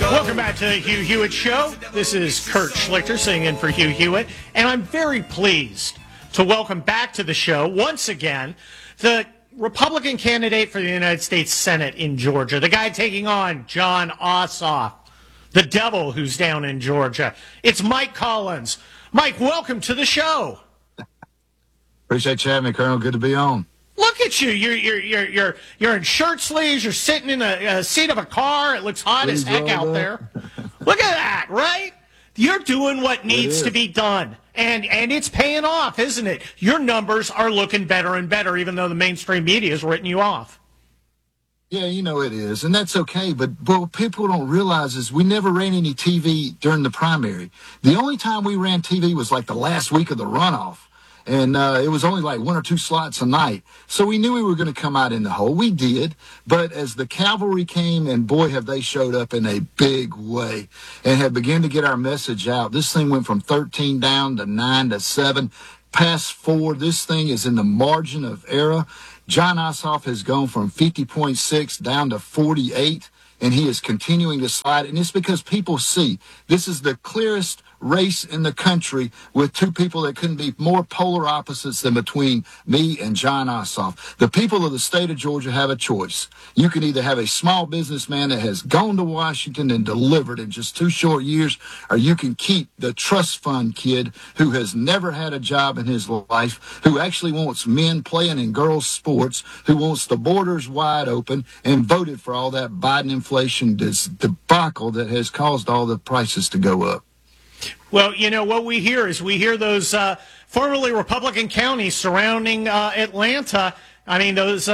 Welcome back to the Hugh Hewitt Show. This is Kurt Schlichter sitting in for Hugh Hewitt, and I'm very pleased to welcome back to the show once again the Republican candidate for the United States Senate in Georgia, the guy taking on Jon Ossoff, the devil who's down in Georgia. It's Mike Collins. Mike, welcome to the show. Appreciate you having me, Colonel. Good to be on. Look at you. You're in shirt sleeves. You're sitting in a seat of a car. It looks hot as heck out there. Look at that, right? You're doing what needs to be done. And it's paying off, isn't it? Your numbers are looking better and better, even though the mainstream media has written you off. Yeah, you know it is, and that's okay. But what people don't realize is we never ran any TV during the primary. The only time we ran TV was like the last week of the runoff. And it was only like 1 or 2 slots a night. So we knew we were going to come out in the hole. We did. But as the cavalry came, and boy, have they showed up in a big way and have begun to get our message out. This thing went from 13 down to 9 to 7. Past 4, this thing is in the margin of error. Jon Ossoff has gone from 50.6 down to 48, and he is continuing to slide. And it's because people see this is the clearest race in the country with 2 people that couldn't be more polar opposites than between me and Jon Ossoff. The people of the state of Georgia have a choice. You can either have a small businessman that has gone to Washington and delivered in just 2 short years, or you can keep the trust fund kid who has never had a job in his life, who actually wants men playing in girls' sports, who wants the borders wide open, and voted for all that Biden inflation debacle that has caused all the prices to go up. Well, you know, what we hear is those formerly Republican counties surrounding Atlanta. I mean, those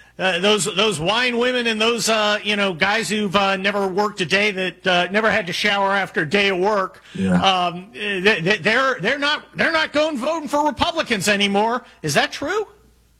wine women and those, guys who've never worked a day, that never had to shower after a day of work. Yeah. They're not going voting for Republicans anymore. Is that true?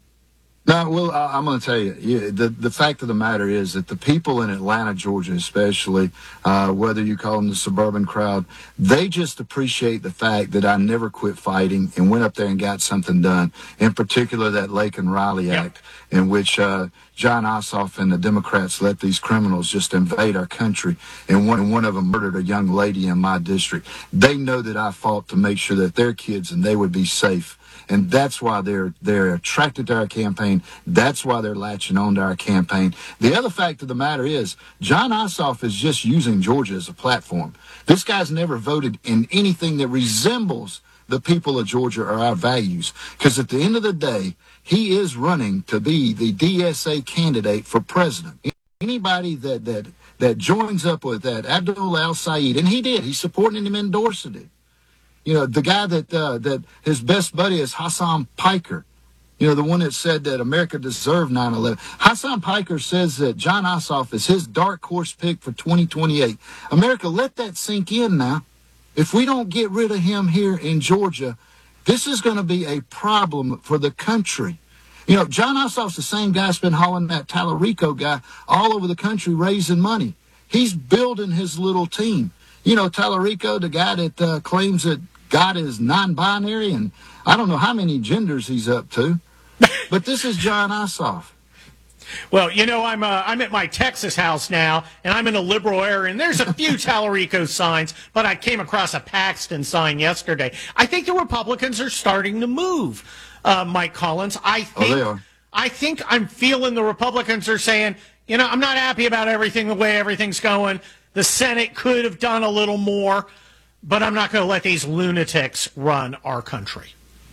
No, well, I'm going to tell you, the fact of the matter is that the people in Atlanta, Georgia especially, whether you call them the suburban crowd, they just appreciate the fact that I never quit fighting and went up there and got something done, in particular that Lake and Riley Act, in which Jon Ossoff and the Democrats let these criminals just invade our country, and one of them murdered a young lady in my district. They know that I fought to make sure that their kids and they would be safe. And that's why they're attracted to our campaign. That's why they're latching on to our campaign. The other fact of the matter is Jon Ossoff is just using Georgia as a platform. This guy's never voted in anything that resembles the people of Georgia or our values. Because at the end of the day, he is running to be the DSA candidate for president. Anybody that joins up with that, Abdul al-Sayed, and he did. He's supporting him, endorsing it. You know, the guy that his best buddy is Hassan Piker, you know, the one that said that America deserved 9/11. Hassan Piker says that Jon Ossoff is his dark horse pick for 2028. America, let that sink in now. If we don't get rid of him here in Georgia, this is going to be a problem for the country. You know, Jon Ossoff's the same guy that's been hauling that Tallarico guy all over the country raising money. He's building his little team. You know, Tallarico, the guy that claims that God is non-binary, and I don't know how many genders he's up to. But this is Jon Ossoff. Well, you know, I'm at my Texas house now, and I'm in a liberal area, and there's a few Tallarico signs, but I came across a Paxton sign yesterday. I think the Republicans are starting to move, Mike Collins. They are. I think I'm feeling the Republicans are saying, you know, I'm not happy about everything, the way everything's going. The Senate could have done a little more, but I'm not going to let these lunatics run our country.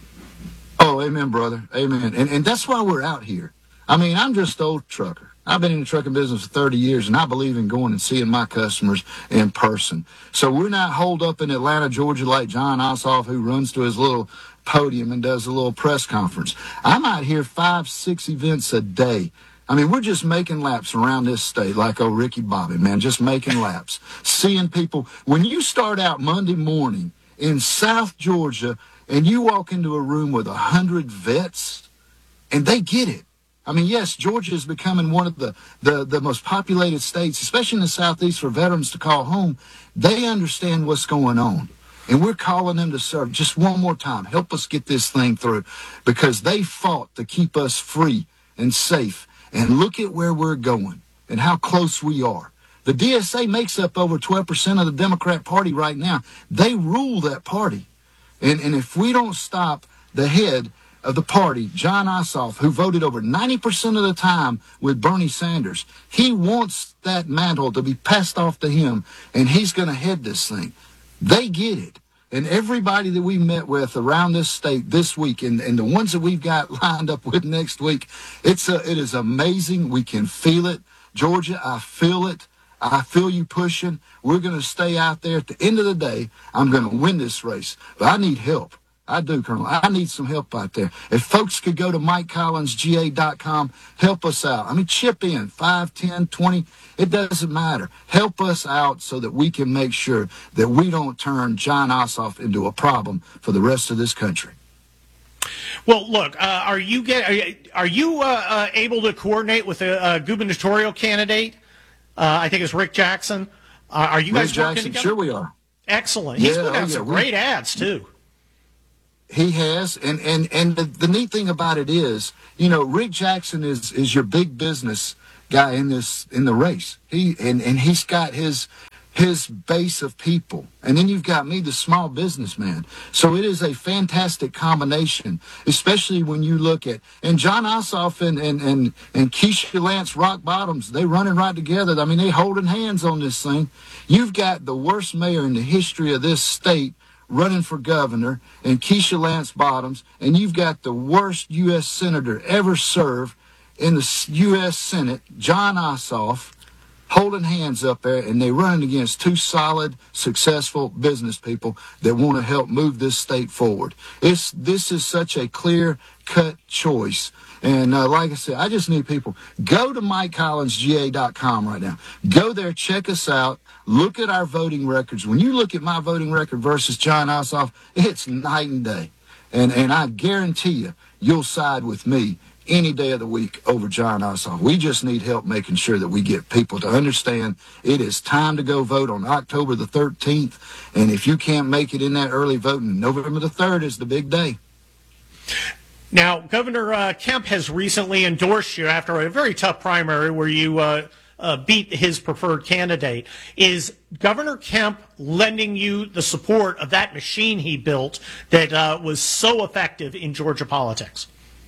Oh, amen, brother. Amen. And that's why we're out here. I mean, I'm just an old trucker. I've been in the trucking business for 30 years, and I believe in going and seeing my customers in person. So we're not holed up in Atlanta, Georgia, like Jon Ossoff, who runs to his little podium and does a little press conference. I'm out here 5, 6 events a day. I mean, we're just making laps around this state like old Ricky Bobby, man, just making laps. Seeing people. When you start out Monday morning in South Georgia and you walk into a room with 100 vets, and they get it. I mean, yes, Georgia is becoming one of the most populated states, especially in the Southeast, for veterans to call home. They understand what's going on. And we're calling them to serve just one more time. Help us get this thing through, because they fought to keep us free and safe. And look at where we're going and how close we are. The DSA makes up over 12% of the Democrat Party right now. They rule that party. And if we don't stop the head of the party, Jon Ossoff, who voted over 90% of the time with Bernie Sanders, he wants that mantle to be passed off to him, and he's going to head this thing. They get it. And everybody that we met with around this state this week, and the ones that we've got lined up with next week, it is amazing. We can feel it. Georgia, I feel it. I feel you pushing. We're going to stay out there. At the end of the day, I'm going to win this race. But I need help. I do, Colonel. I need some help out there. If folks could go to MikeCollinsGA.com, help us out. I mean, chip in 5, 10, 20. It doesn't matter. Help us out so that we can make sure that we don't turn Jon Ossoff into a problem for the rest of this country. Well, look, are you able to coordinate with a gubernatorial candidate? I think it's Rick Jackson. Are you guys working together? Sure we are. Excellent. He's put out some great ads, too. He has, and the neat thing about it is, you know, Rick Jackson is your big business guy in the race. He's got his base of people, and then you've got me, the small businessman. So it is a fantastic combination, especially when you look at and Jon Ossoff and Keisha Lance Rock Bottoms. They running right together. I mean, they holding hands on this thing. You've got the worst mayor in the history of this state running for governor, and Keisha Lance Bottoms, and you've got the worst U.S. senator ever served in the U.S. Senate, Jon Ossoff, holding hands up there, and they're running against two solid, successful business people that want to help move this state forward. This is such a clear-cut choice. And like I said, I just need people. Go to MikeCollinsGA.com right now. Go there, check us out. Look at our voting records. When you look at my voting record versus Jon Ossoff, it's night and day. And I guarantee you, you'll side with me any day of the week over Jon Ossoff. We just need help making sure that we get people to understand it is time to go vote on October the 13th. And if you can't make it in that early voting, November the 3rd is the big day. Now, Governor Kemp has recently endorsed you after a very tough primary where you beat his preferred candidate. Is Governor Kemp lending you the support of that machine he built that was so effective in Georgia politics?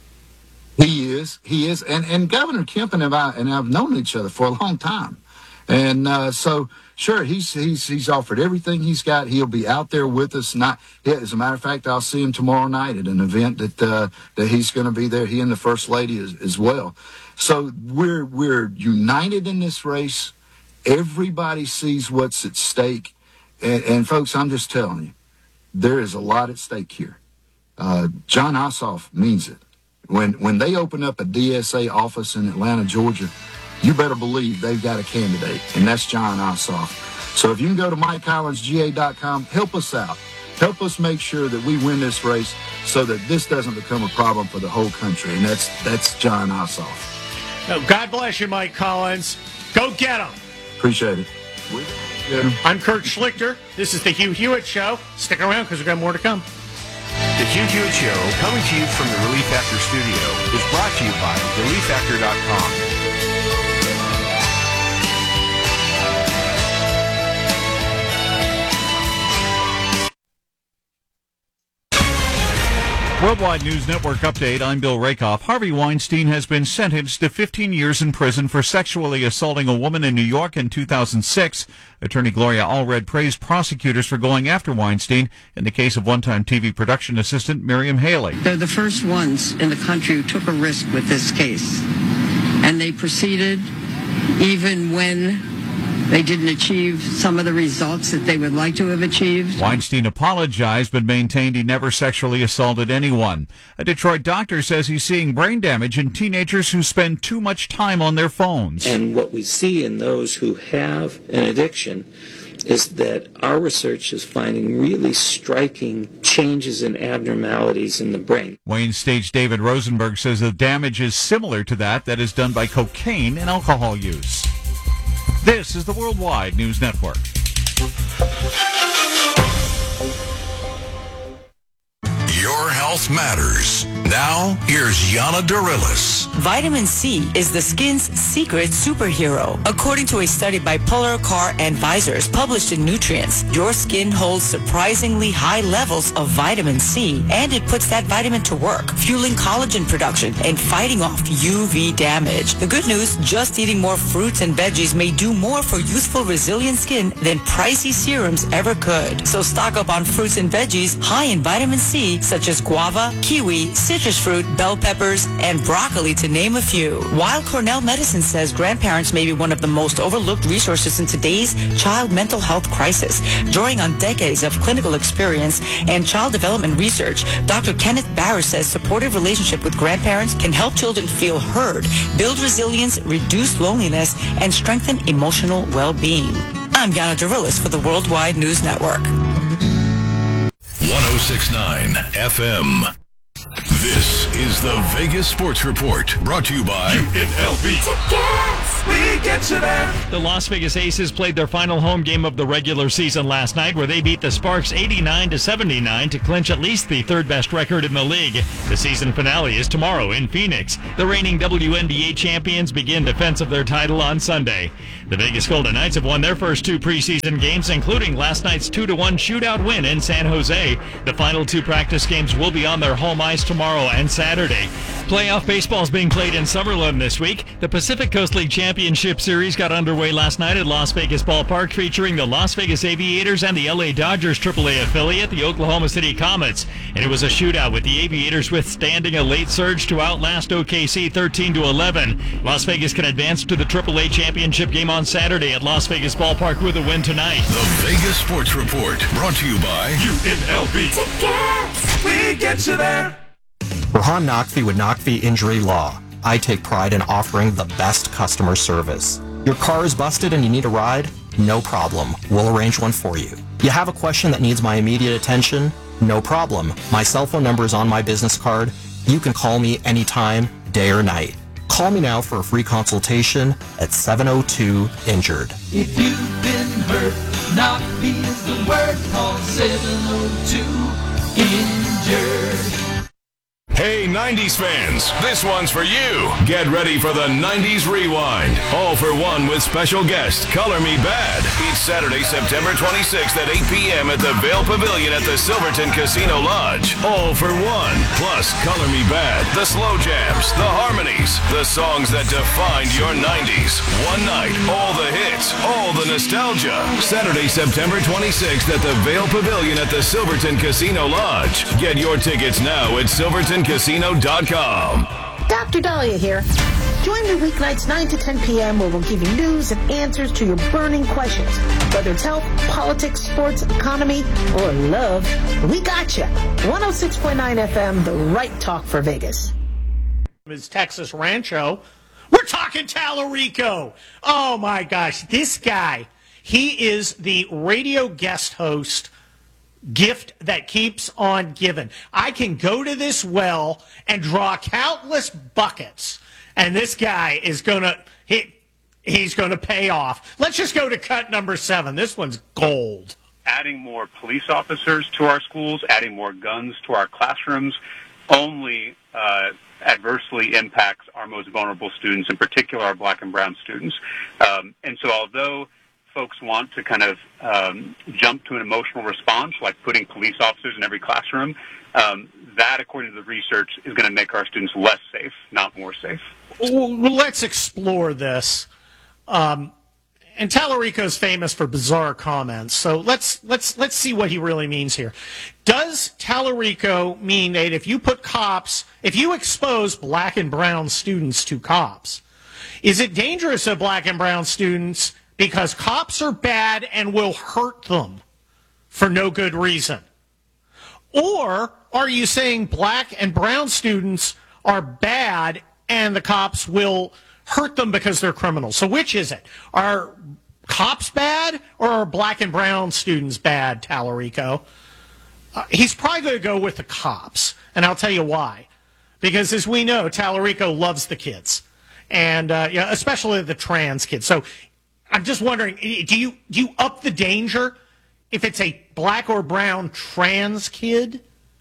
He is. And Governor Kemp and I've known each other for a long time. And so, sure, he's offered everything he's got. He'll be out there with us. As a matter of fact, I'll see him tomorrow night at an event that he's going to be there. He and the First Lady as well. So we're united in this race. Everybody sees what's at stake. And folks, I'm just telling you, there is a lot at stake here. Jon Ossoff means it. When they open up a DSA office in Atlanta, Georgia, you better believe they've got a candidate, and that's Jon Ossoff. So if you can go to MikeCollinsGA.com, help us out. Help us make sure that we win this race so that this doesn't become a problem for the whole country, and that's Jon Ossoff. God bless you, Mike Collins. Go get him. Appreciate it. I'm Kurt Schlichter. This is the Hugh Hewitt Show. Stick around because we've got more to come. The Hugh Hewitt Show, coming to you from the Relief Factor studio, is brought to you by ReliefFactor.com. Worldwide News Network update. I'm Bill Rakoff. Harvey Weinstein has been sentenced to 15 years in prison for sexually assaulting a woman in New York in 2006. Attorney Gloria Allred praised prosecutors for going after Weinstein in the case of one-time TV production assistant Miriam Haley. They're the first ones in the country who took a risk with this case. And they proceeded even when they didn't achieve some of the results that they would like to have achieved. Weinstein apologized but maintained he never sexually assaulted anyone. A Detroit doctor says he's seeing brain damage in teenagers who spend too much time on their phones. And what we see in those who have an addiction is that our research is finding really striking changes and abnormalities in the brain. Wayne State's David Rosenberg says the damage is similar to that is done by cocaine and alcohol use. This is the Worldwide News Network. Your health health matters. Now, here's Yana Darilis. Vitamin C is the skin's secret superhero. According to a study by Polar Car Advisors published in Nutrients, your skin holds surprisingly high levels of vitamin C, and it puts that vitamin to work, fueling collagen production and fighting off UV damage. The good news, just eating more fruits and veggies may do more for youthful, resilient skin than pricey serums ever could. So stock up on fruits and veggies high in vitamin C, such as guava, kiwi, citrus fruit, bell peppers, and broccoli, to name a few. While Cornell Medicine says grandparents may be one of the most overlooked resources in today's child mental health crisis, drawing on decades of clinical experience and child development research, Dr. Kenneth Barr says supportive relationship with grandparents can help children feel heard, build resilience, reduce loneliness, and strengthen emotional well-being. I'm Yana Darilis for the Worldwide News Network. 1069 FM. This is the Vegas Sports Report, brought to you by UNLV. We get you there. The Las Vegas Aces played their final home game of the regular season last night, where they beat the Sparks 89-79 to clinch at least the third best record in the league. The season finale is tomorrow in Phoenix. The reigning WNBA champions begin defense of their title on Sunday. The Vegas Golden Knights have won their first two preseason games, including last night's 2-1 shootout win in San Jose. The final two practice games will be on their home ice tomorrow and Saturday. Playoff baseball is being played in Summerlin this week. The Pacific Coast League Championship Series got underway last night at Las Vegas Ballpark, featuring the Las Vegas Aviators and the LA Dodgers AAA affiliate, the Oklahoma City Comets. And it was a shootout, with the Aviators withstanding a late surge to outlast OKC 13-11. Las Vegas can advance to the AAA Championship game on Saturday at Las Vegas Ballpark with a win tonight. The Vegas Sports Report, brought to you by UNLV. Tickets! We get you there. Rohan Naqvi with Naqvi Injury Law. I take pride in offering the best customer service. Your car is busted and you need a ride? No problem. We'll arrange one for you. You have a question that needs my immediate attention? No problem. My cell phone number is on my business card. You can call me anytime, day or night. Call me now for a free consultation at 702-INJURED. If you've been hurt, Naqvi is the word. Call 702-INJURED. Hey, 90s fans, this one's for you. Get ready for the 90s Rewind. All for one with special guest, Color Me Bad. Each Saturday, September 26th at 8 p.m. at the Vail Pavilion at the Silverton Casino Lodge. All for one. Plus, Color Me Bad, the slow jams, the harmonies, the songs that defined your 90s. One night, all the hits, all the nostalgia. Saturday, September 26th at the Vail Pavilion at the Silverton Casino Lodge. Get your tickets now at silvertoncasino.com. Dr. Dahlia here. Join me weeknights 9 to 10 p.m. where we'll give you news and answers to your burning questions. Whether it's health, politics, sports, economy, or love, we got you. 106.9 FM, the right talk for Vegas. His Texas Rancho. We're talking Tallarico. Oh my gosh, this guy, he is the radio guest host gift that keeps on giving. I can go to this well and draw countless buckets, and this guy is he's gonna pay off. Let's just go to cut number 7. This one's gold. Adding more police officers to our schools, adding more guns to our classrooms, only adversely impacts our most vulnerable students, in particular our black and brown students. And so although folks want to kind of jump to an emotional response, like putting police officers in every classroom, that, according to the research, is going to make our students less safe, not more safe. Well, let's explore this. And Tallarico is famous for bizarre comments, so let's see what he really means here. Does Tallarico mean that if you expose black and brown students to cops, is it dangerous to black and brown students because cops are bad and will hurt them for no good reason? Or are you saying black and brown students are bad and the cops will hurt them because they're criminals? So which is it? Are cops bad or are black and brown students bad, Tallarico? He's probably going to go with the cops, and I'll tell you why. Because as we know, Tallarico loves the kids, and especially the trans kids. So I'm just wondering, do you up the danger if it's a black or brown trans kid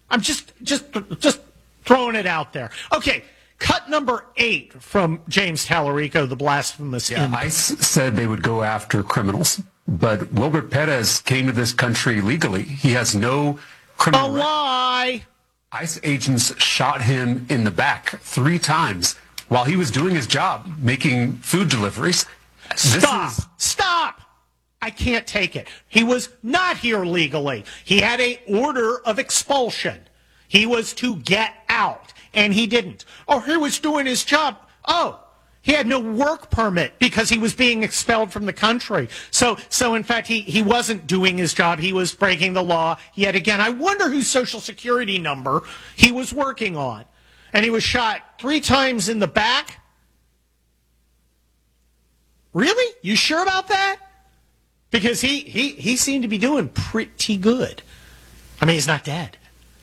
I'm just throwing it out there. Okay, cut number 8 from James Tallarico, the blasphemous imp. ICE said they would go after criminals, but Wilbert Perez came to this country legally. He has no criminal record. Lie. ICE agents shot him in the back 3 times while he was doing his job, making food deliveries. Stop! I can't take it. He was not here legally. He had an order of expulsion. He was to get out, and he didn't. Oh, he was doing his job. Oh, he had no work permit because he was being expelled from the country. So in fact, he wasn't doing his job. He was breaking the law yet again. I wonder whose Social Security number he was working on. And he was shot 3 times in the back? Really? You sure about that? Because he seemed to be doing pretty good. I mean, he's not dead.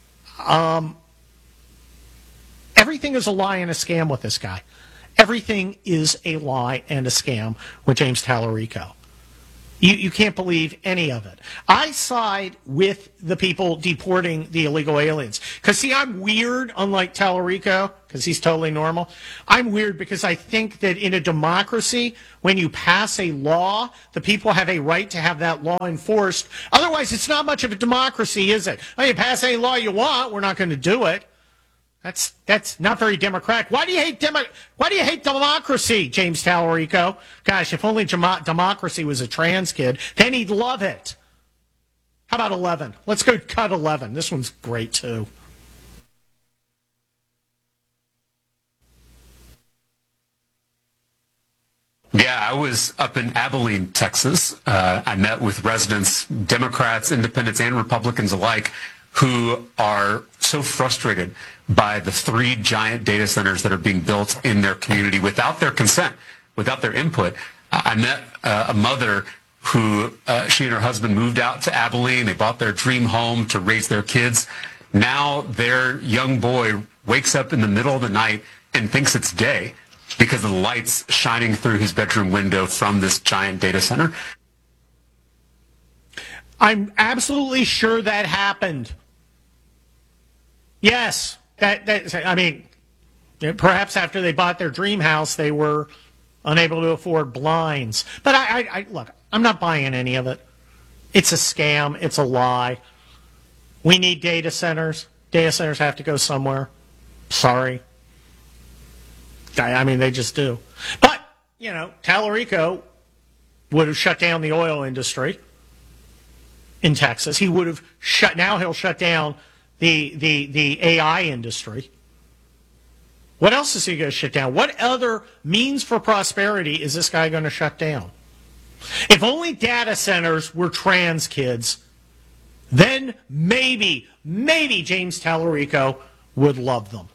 Everything is a lie and a scam with this guy. Everything is a lie and a scam with James Tallarico. You can't believe any of it. I side with the people deporting the illegal aliens. Because, see, I'm weird, unlike Tallarico, because he's totally normal. I'm weird because I think that in a democracy, when you pass a law, the people have a right to have that law enforced. Otherwise, it's not much of a democracy, is it? Well, you pass any law you want, we're not going to do it. That's not very democratic. Why do you hate democracy, James Tallarico? Gosh, if only democracy was a trans kid, then he'd love it. How about 11? Let's go cut 11. This one's great, too. Yeah, I was up in Abilene, Texas. I met with residents, Democrats, independents, and Republicans alike, who are so frustrated by the 3 giant data centers that are being built in their community without their consent, without their input. I met a mother who, she and her husband moved out to Abilene. They bought their dream home to raise their kids. Now their young boy wakes up in the middle of the night and thinks it's day because of the lights shining through his bedroom window from this giant data center. I'm absolutely sure that happened. Yes, I mean, perhaps after they bought their dream house, they were unable to afford blinds. But I look, I'm not buying any of it. It's a scam. It's a lie. We need data centers. Data centers have to go somewhere. Sorry. I mean, they just do. But, Tallarico would have shut down the oil industry in Texas. He would have he'll shut down the AI industry. What else is he going to shut down? What other means for prosperity is this guy going to shut down? If only data centers were trans kids, then maybe James Tallarico would love them.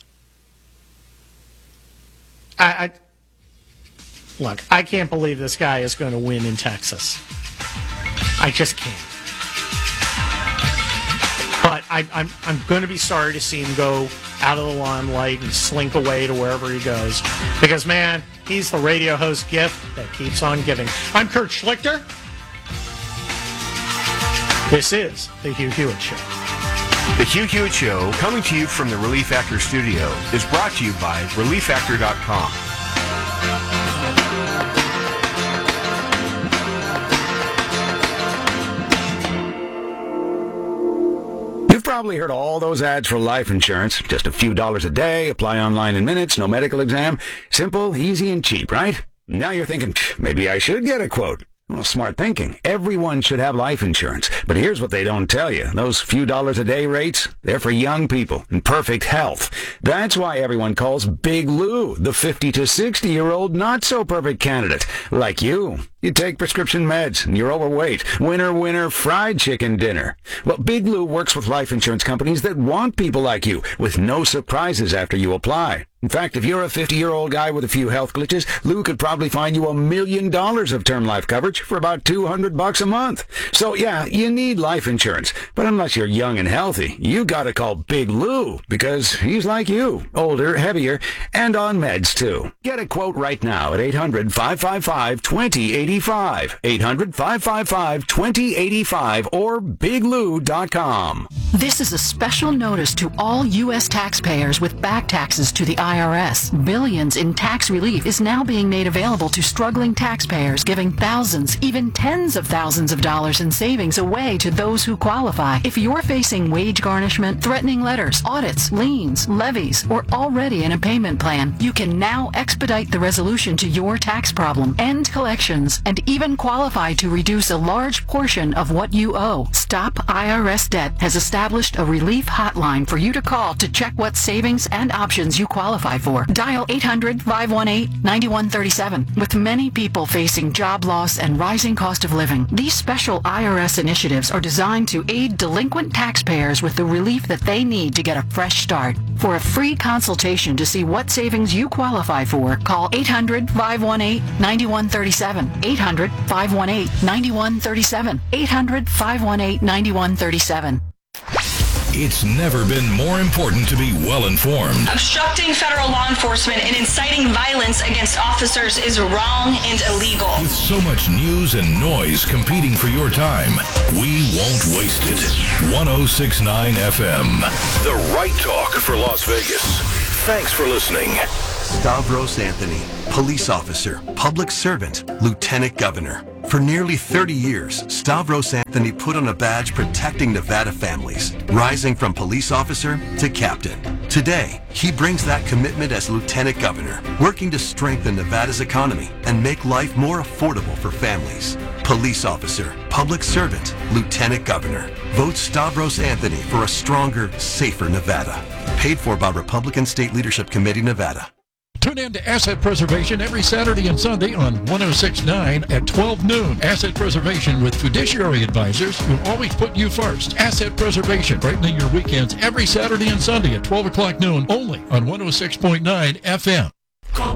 Look, I can't believe this guy is going to win in Texas. I just can't. But I'm going to be sorry to see him go out of the limelight and slink away to wherever he goes. Because, man, he's the radio host gift that keeps on giving. I'm Kurt Schlichter. This is The Hugh Hewitt Show. The Hugh Hewitt Show, coming to you from the Relief Factor studio, is brought to you by ReliefFactor.com. You've probably heard all those ads for life insurance. Just a few dollars a day, apply online in minutes, no medical exam. Simple, easy, and cheap, right? Now you're thinking, maybe I should get a quote. Well, smart thinking. Everyone should have life insurance. But here's what they don't tell you. Those few dollars a day rates, they're for young people in perfect health. That's why everyone calls Big Lou the 50 to 60-year-old not-so-perfect candidate. Like you. You take prescription meds, and you're overweight. Winner, fried chicken dinner. Well, Big Lou works with life insurance companies that want people like you, with no surprises after you apply. In fact, if you're a 50-year-old guy with a few health glitches, Lou could probably find you $1 million of term life coverage for about $200 a month. So, yeah, you need life insurance. But unless you're young and healthy, you gotta call Big Lou, because he's like you. Older, heavier, and on meds, too. Get a quote right now at 800-555-2085. 800-555-2085 or biglou.com. This is a special notice to all U.S. taxpayers with back taxes to the IRS. Billions in tax relief is now being made available to struggling taxpayers, giving thousands, even tens of thousands of dollars in savings away to those who qualify. If you're facing wage garnishment, threatening letters, audits, liens, levies, or already in a payment plan, you can now expedite the resolution to your tax problem, end collections, and even qualify to reduce a large portion of what you owe. Stop IRS Debt has established a relief hotline for you to call to check what savings and options you qualify for. Dial 800-518-9137. With many people facing job loss and rising cost of living, these special IRS initiatives are designed to aid delinquent taxpayers with the relief that they need to get a fresh start. For a free consultation to see what savings you qualify for, call 800-518-9137. 800-518-9137. 800-518-9137. It's never been more important to be well informed. Obstructing federal law enforcement and inciting violence against officers is wrong and illegal. With so much news and noise competing for your time, we won't waste it. 106.9 FM, the right talk for Las Vegas. Thanks for listening. Stavros Anthony, police officer, public servant, lieutenant governor. For nearly 30 years, Stavros Anthony put on a badge protecting Nevada families, rising from police officer to captain. Today, he brings that commitment as lieutenant governor, working to strengthen Nevada's economy and make life more affordable for families. Police officer, public servant, lieutenant governor. Vote Stavros Anthony for a stronger, safer Nevada. Paid for by Republican State Leadership Committee, Nevada. Tune in to Asset Preservation every Saturday and Sunday on 106.9 at 12 noon. Asset Preservation with fiduciary advisors who always put you first. Asset Preservation, brightening your weekends every Saturday and Sunday at 12 o'clock noon, only on 106.9 FM. Call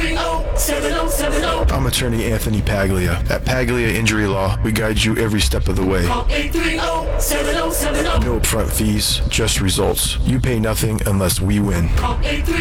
830-7070. I'm attorney Anthony Paglia. At Paglia Injury Law, we guide you every step of the way. Call 830-7070. No upfront fees, just results. You pay nothing unless we win. Call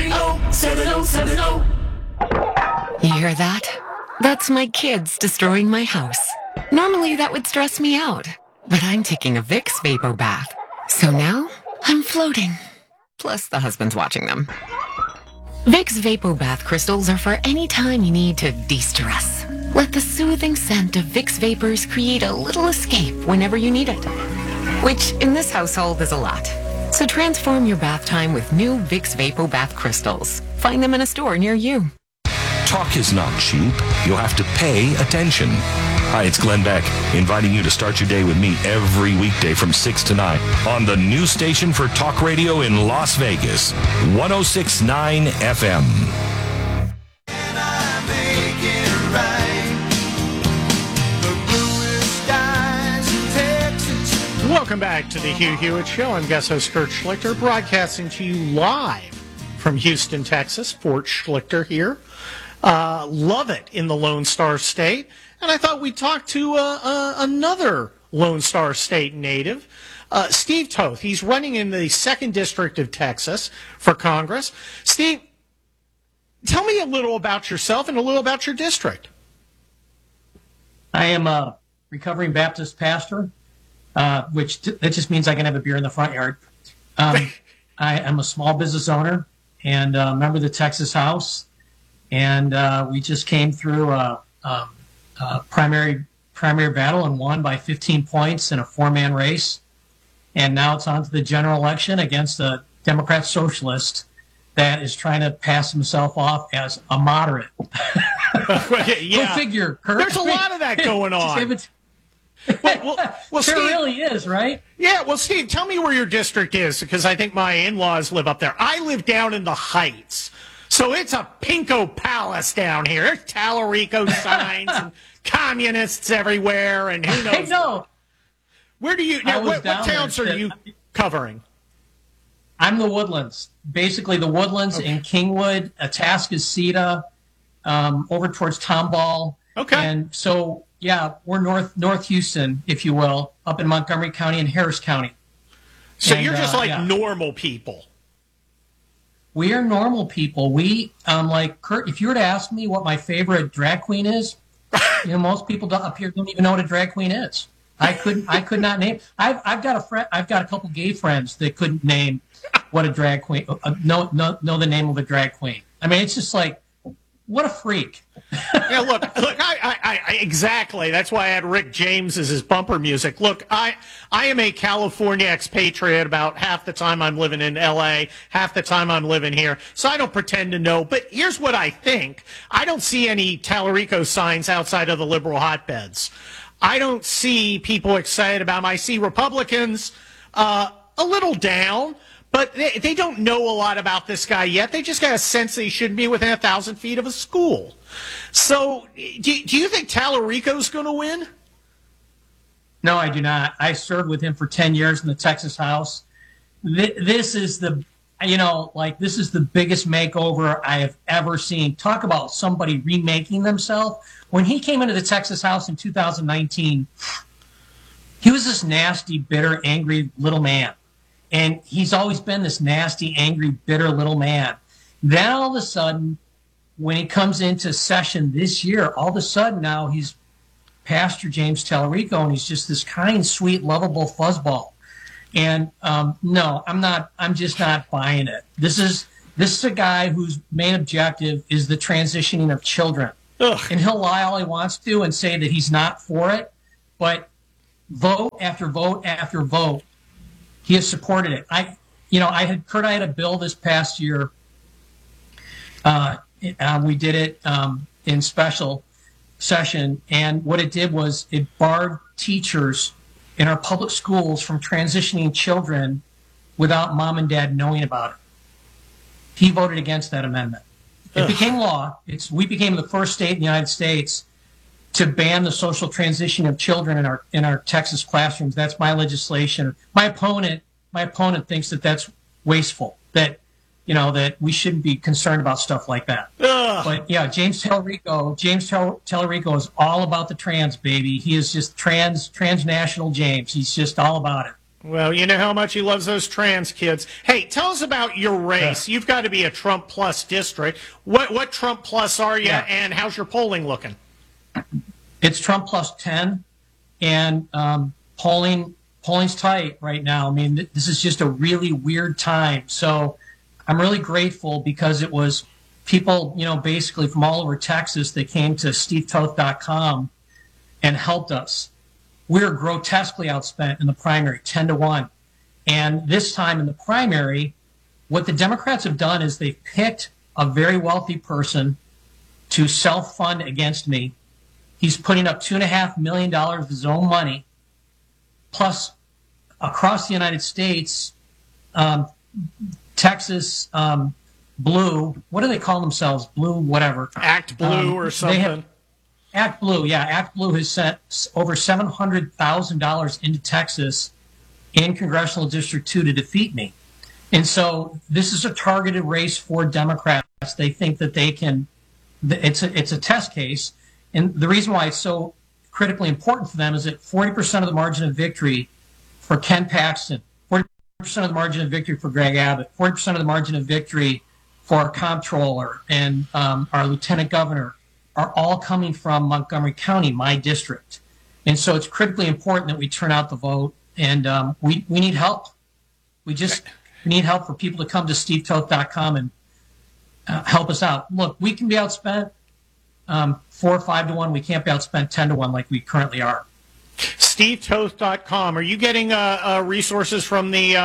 830-7070. You hear that? That's my kids destroying my house. Normally that would stress me out, but I'm taking a Vicks Vapor Bath. So now I'm floating. Plus the husband's watching them. Vicks Vapor Bath crystals are for any time you need to de-stress. Let the soothing scent of Vicks Vapors create a little escape whenever you need it. Which, in this household, is a lot. So transform your bath time with new Vicks Vapor Bath crystals. Find them in a store near you. Talk is not cheap. You'll have to pay attention. Hi, it's Glenn Beck, inviting you to start your day with me every weekday from 6 to 9 on the new station for talk radio in Las Vegas, 106.9 FM. Welcome back to the Hugh Hewitt Show. I'm guest host Kurt Schlichter, broadcasting to you live from Houston, Texas. Fort Schlichter here. Love it in the Lone Star State. And I thought we'd talk to another Lone Star State native, Steve Toth. He's running in the 2nd District of Texas for Congress. Steve, tell me a little about yourself and a little about your district. I am a recovering Baptist pastor, which that just means I can have a beer in the front yard. I am a small business owner and a member of the Texas House. And we just came through a primary battle and won by 15 points in a 4-man race. And now it's on to the general election against a Democrat socialist that is trying to pass himself off as a moderate. Yeah. Go figure, Kurt. There's a lot of that going on. Well, Steve, there really is, right? Yeah, well, Steve, tell me where your district is, because I think my in-laws live up there. I live down in the Heights. So it's a Pinko Palace down here. There's Tallarico signs and communists everywhere, and who knows? I know. Where do you? Now, what towns are you covering? I'm the Woodlands. Basically, the Woodlands in Kingwood, Atascocita, over towards Tomball. Okay. And so, yeah, we're North Houston, if you will, up in Montgomery County and Harris County. So you're just like normal people. We are normal people. We, like Kurt, if you were to ask me what my favorite drag queen is, most people up here don't even know what a drag queen is. I could not name. I've got a friend. I've got a couple gay friends that couldn't name what a drag queen. Know the name of a drag queen. I mean, it's just like, what a freak. Yeah, look. I exactly. That's why I had Rick James as his bumper music. Look, I am a California expatriate. About half the time I'm living in L.A., half the time I'm living here. So I don't pretend to know. But here's what I think. I don't see any Tallarico signs outside of the liberal hotbeds. I don't see people excited about them. I see Republicans a little down, but they don't know a lot about this guy yet. They just got a sense that he shouldn't be within 1,000 feet of a school. So do you think Tallarico's going to win? No, I do not. I served with him for 10 years in the Texas House. This is the biggest makeover I have ever seen. Talk about somebody remaking themselves. When he came into the Texas House in 2019, he was this nasty, bitter, angry little man. And he's always been this nasty, angry, bitter little man. Then all of a sudden, when he comes into session this year, all of a sudden now he's Pastor James Tallarico, and he's just this kind, sweet, lovable fuzzball. And no, I'm just not buying it. This is a guy whose main objective is the transitioning of children. Ugh. And he'll lie all he wants to and say that he's not for it, but vote after vote after vote, he has supported it. I had a bill this past year. We did it in special session, and what it did was it barred teachers in our public schools from transitioning children without mom and dad knowing about it. He voted against that amendment. It became law. We became the first state in the United States to ban the social transition of children in our Texas classrooms. That's my legislation. My opponent thinks that that's wasteful. That we shouldn't be concerned about stuff like that. But yeah, James Tallarico is all about the trans, baby. He is just transnational James. He's just all about it. Well, you know how much he loves those trans kids. Hey, tell us about your race. You've got to be a Trump Plus district. What Trump Plus are you, and how's your polling looking? It's Trump Plus 10, and polling's tight right now. I mean, this is just a really weird time. So I'm really grateful because it was people, basically from all over Texas that came to stevetoth.com and helped us. We're grotesquely outspent in the primary, 10-1. And this time in the primary, what the Democrats have done is they've picked a very wealthy person to self-fund against me. He's putting up $2.5 million of his own money. Plus, across the United States, Texas Blue, what do they call themselves? Blue whatever. Act Blue or something. Act Blue, yeah. Act Blue has sent over $700,000 into Texas in Congressional District 2 to defeat me. And so this is a targeted race for Democrats. They think that they can, it's a test case. And the reason why it's so critically important for them is that 40% of the margin of victory for Ken Paxton, 40% of the margin of victory for Greg Abbott, 40% of the margin of victory for our comptroller and our lieutenant governor are all coming from Montgomery County, my district. And so it's critically important that we turn out the vote, and we need help. We need help for people to come to stevetoth.com and help us out. Look, we can be outspent 4 or 5-1. We can't be outspent 10-1 like we currently are. stevetoth.com. Are you getting resources from the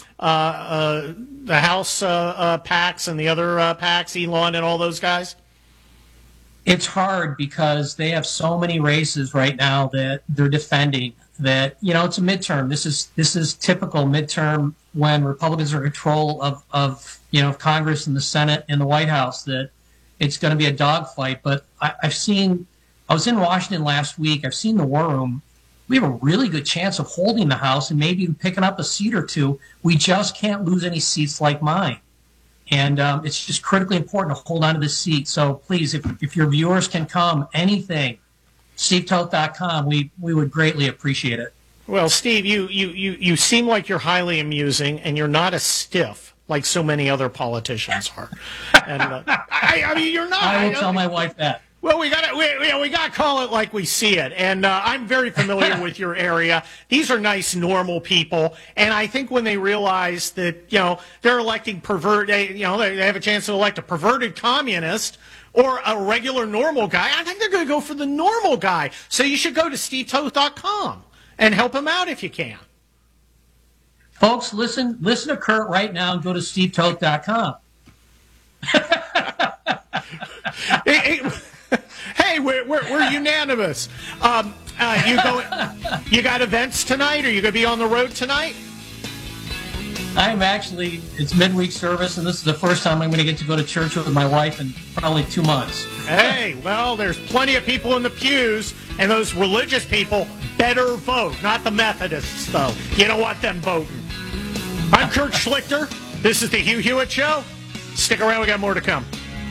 House PACs and the other PACs, Elon and all those guys? It's hard because they have so many races right now that they're defending. That it's a midterm. This is typical midterm when Republicans are in control of Congress and the Senate and the White House. That it's going to be a dogfight. But I was in Washington last week. I've seen the War Room. We have a really good chance of holding the House and maybe even picking up a seat or two. We just can't lose any seats like mine. And it's just critically important to hold on to this seat. So please, if your viewers can come, anything, stevetoth.com, we would greatly appreciate it. Well, Steve, you seem like you're highly amusing, and you're not a stiff like so many other politicians are. And I mean, you're not. I will tell my wife that. Well, we got to call it like we see it, and I'm very familiar with your area. These are nice, normal people, and I think when they realize that they're electing they have a chance to elect a perverted communist or a regular normal guy, I think they're going to go for the normal guy. So you should go to SteveToth.com and help him out if you can. Folks, listen to Kurt right now and go to SteveToth.com. Hey, we're unanimous. You got events tonight? Are you going to be on the road tonight? It's midweek service, and this is the first time I'm going to get to go to church with my wife in probably 2 months. Hey, well, there's plenty of people in the pews, and those religious people better vote, not the Methodists, though. You don't want them voting. I'm Kurt Schlichter. This is the Hugh Hewitt Show. Stick around, we got more to come.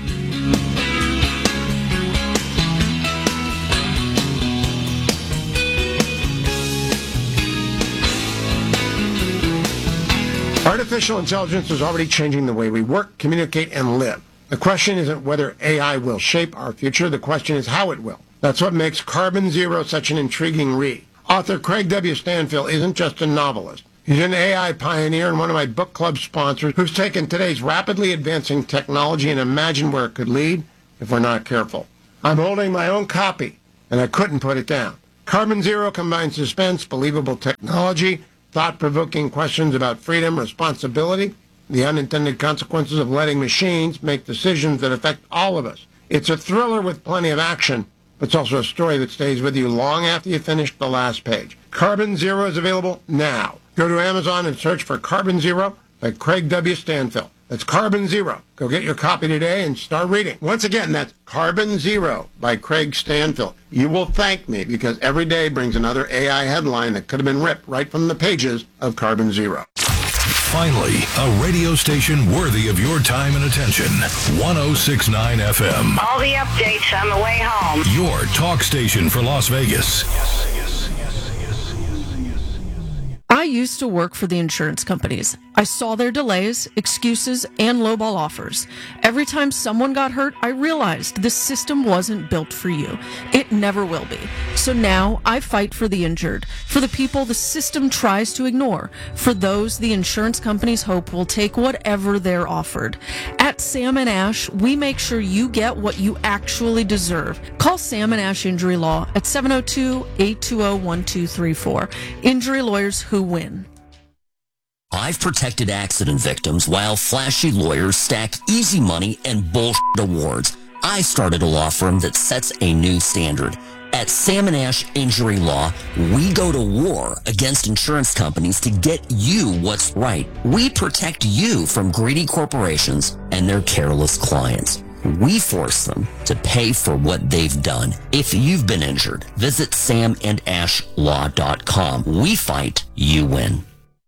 Artificial intelligence is already changing the way we work, communicate, and live. The question isn't whether AI will shape our future. The question is how it will. That's what makes Carbon Zero such an intriguing read. Author Craig W. Stanfield isn't just a novelist. He's an AI pioneer and one of my book club sponsors who's taken today's rapidly advancing technology and imagined where it could lead if we're not careful. I'm holding my own copy, and I couldn't put it down. Carbon Zero combines suspense, believable technology, thought-provoking questions about freedom, responsibility, the unintended consequences of letting machines make decisions that affect all of us. It's a thriller with plenty of action, but it's also a story that stays with you long after you finish the last page. Carbon Zero is available now. Go to Amazon and search for Carbon Zero by Craig W. Stanfield. That's Carbon Zero. Go get your copy today and start reading. Once again, that's Carbon Zero by Craig Stanfield. You will thank me because every day brings another AI headline that could have been ripped right from the pages of Carbon Zero. Finally, a radio station worthy of your time and attention. 106.9 FM. All the updates on the way home. Your talk station for Las Vegas. I used to work for the insurance companies. I saw their delays, excuses, and lowball offers. Every time someone got hurt, I realized this system wasn't built for you. It never will be. So now I fight for the injured, for the people the system tries to ignore, for those the insurance companies hope will take whatever they're offered. At Sam & Ash, we make sure you get what you actually deserve. Call Sam & Ash Injury Law at 702-820-1234. Injury lawyers who win. I've protected accident victims while flashy lawyers stack easy money and bullshit awards. I started a law firm that sets a new standard. At Sam & Ash Injury Law, we go to war against insurance companies to get you what's right. We protect you from greedy corporations and their careless clients. We force them to pay for what they've done. If you've been injured, visit samandashlaw.com. We fight, you win.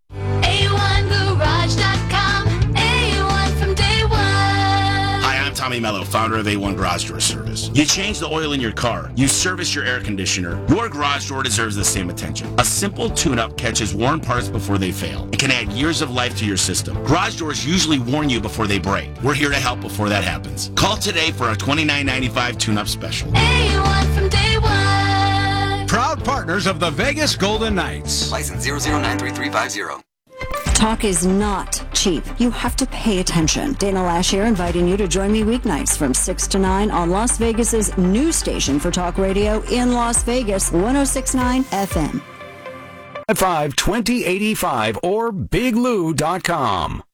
A1Garage.com. A1 from day one. Hi, I'm Tommy Mello, founder of A1 Garage Door Service. You change the oil in your car. You service your air conditioner. Your garage door deserves the same attention. A simple tune-up catches worn parts before they fail. It can add years of life to your system. Garage doors usually warn you before they break. We're here to help before that happens. Call today for a $29.95 tune-up special. A1 from day one. Proud partners of the Vegas Golden Knights. License 0093350. Talk is not cheap. You have to pay attention. Dana Lash here, inviting you to join me weeknights from 6 to 9 on Las Vegas's new station for talk radio in Las Vegas, 106.9 FM. 5 2085 or biglou.com.